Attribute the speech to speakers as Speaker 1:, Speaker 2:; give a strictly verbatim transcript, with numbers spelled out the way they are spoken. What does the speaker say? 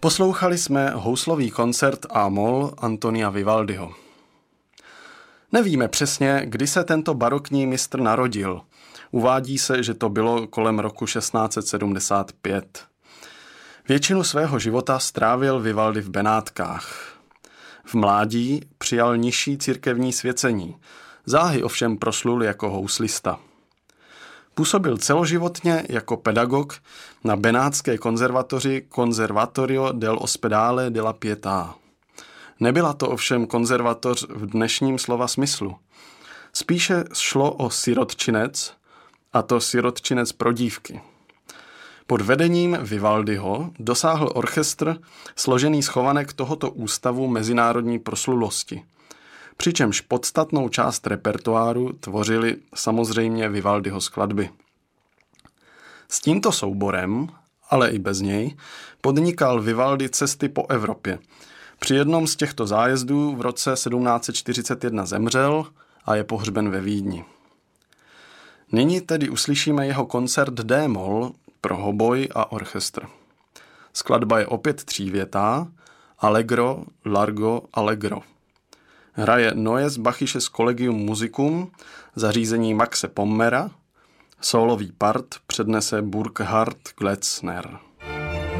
Speaker 1: Poslouchali jsme houslový koncert A-moll Antonia Vivaldiho. Nevíme přesně, kdy se tento barokní mistr narodil. Uvádí se, že to bylo kolem roku šestnáct set sedmdesát pět. Většinu svého života strávil Vivaldi v Benátkách. V mládí přijal nižší církevní svěcení, záhy ovšem proslul jako houslista. Působil celoživotně jako pedagog na benátské konzervatoři Conservatorio del Ospedale della Pietà. Nebyla to ovšem konzervatoř v dnešním slova smyslu. Spíše šlo o sirotčinec, a to sirotčinec pro dívky. Pod vedením Vivaldiho dosáhl orchestr složený z chovanek tohoto ústavu mezinárodní proslulosti. Přičemž podstatnou část repertoáru tvořily samozřejmě Vivaldiho skladby. S tímto souborem, ale i bez něj, podnikal Vivaldi cesty po Evropě. Při jednom z těchto zájezdů v roce sedmnáct set čtyřicet jedna zemřel a je pohřben ve Vídni. Nyní tedy uslyšíme jeho koncert D-moll pro hoboj a orchestr. Skladba je opět třívětá, allegro, largo, allegro. Hraje Neues Bachisches Collegium Musicum, zařízení Maxe Pommera, sólový part přednese Burkhard Gletzner.